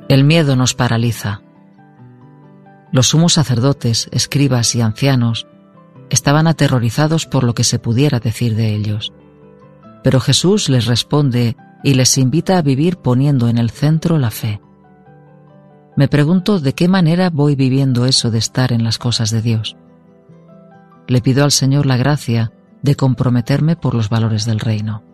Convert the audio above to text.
El miedo nos paraliza. Los sumos sacerdotes, escribas y ancianos estaban aterrorizados por lo que se pudiera decir de ellos. Pero Jesús les responde y les invita a vivir poniendo en el centro la fe. Me pregunto de qué manera voy viviendo eso de estar en las cosas de Dios. Le pido al Señor la gracia de comprometerme por los valores del reino.